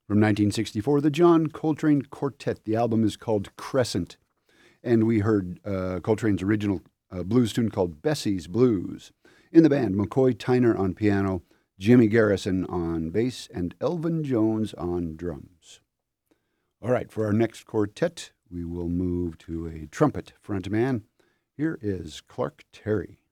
From 1964, the John Coltrane Quartet. The album is called Crescent. And we heard Coltrane's original blues tune called Bessie's Blues. In the band, McCoy Tyner on piano, Jimmy Garrison on bass, and Elvin Jones on drums. All right, for our next quartet, we will move to a trumpet frontman. Here is Clark Terry.